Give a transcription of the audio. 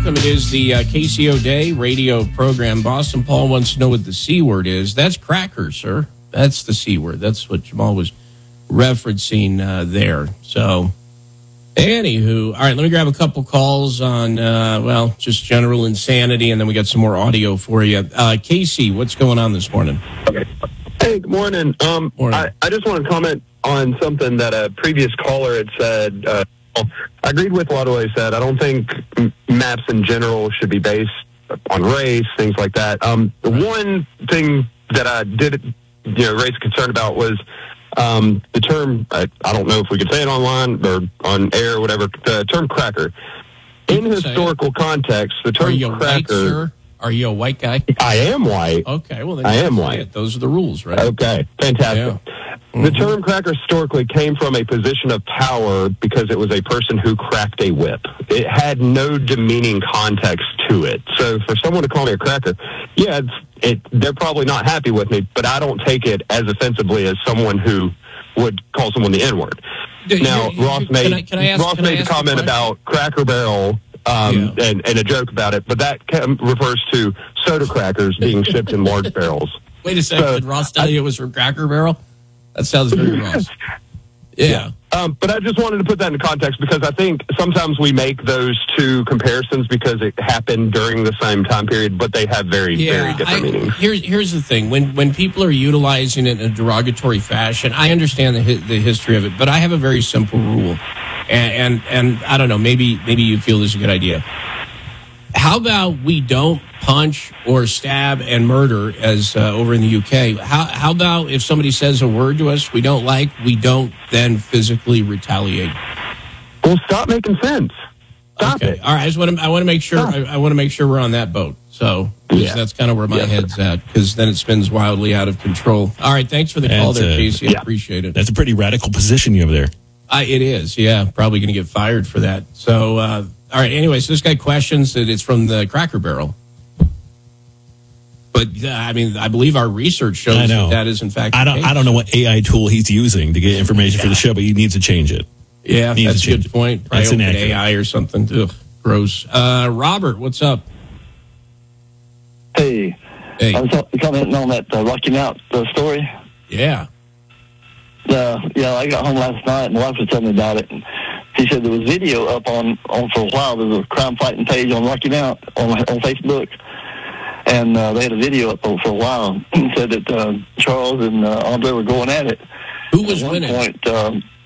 welcome. It is the KCO Day radio program. Boston Paul wants to know what the C word is. That's cracker, sir. That's the C word. That's what Jamal was referencing there. So, anywho, all right, let me grab a couple calls on, just general insanity, and then we got some more audio for you. Casey, what's going on this morning? Okay. Hey, good morning. Morning. I just want to comment on something that a previous caller had said. I agreed with a lot of what he said. I don't think maps in general should be based on race, things like that. The one thing that I did, raise concern about was the term, I don't know if we could say it online or on air or whatever, the term cracker. In historical context, the term cracker... White, sir? Are you a white guy? I am white. Okay, well, then I am white. Those are the rules, right? Okay, fantastic. Yeah. The term cracker historically came from a position of power because it was a person who cracked a whip. It had no demeaning context to it. So for someone to call me a cracker, they're probably not happy with me, but I don't take it as offensively as someone who would call someone the N-word. Now, Ross made the comment about Cracker Barrel and a joke about it, but that refers to soda crackers being shipped in large barrels. Wait a second. Did Ross tell you it was from Cracker Barrel? That sounds very Ross. Yeah. But I just wanted to put that into context because I think sometimes we make those two comparisons because it happened during the same time period, but they have very different meanings. Here's the thing. When people are utilizing it in a derogatory fashion, I understand the history of it, but I have a very simple rule. And I don't know, maybe you feel this is a good idea. How about we don't punch or stab and murder as over in the UK? How about if somebody says a word to us we don't like, we don't then physically retaliate? Well, stop making sense. Stop it. All right. I want to make sure. I want to make sure we're on that boat. So that's kind of where my head's at, because then it spins wildly out of control. All right. Thanks for the call there, Casey. I appreciate it. That's a pretty radical position you have there. It is. Yeah. Probably going to get fired for that. So, all right. Anyway, so this guy questions that it's from the Cracker Barrel. But, I believe our research shows that is, in fact, I don't know what AI tool he's using to get information for the show, but he needs to change it. Yeah, that's a good point. Probably open AI or something. Ugh, gross. Robert, what's up? Hey. I was commenting on that Rocky Mount story. Yeah. I got home last night, and my wife was telling me about it. And she said there was video up on for a while. There was a crime fighting page on Rocky Mount on Facebook. And they had a video up for a while and said that Charles and Andre were going at it. Who was winning? At one point,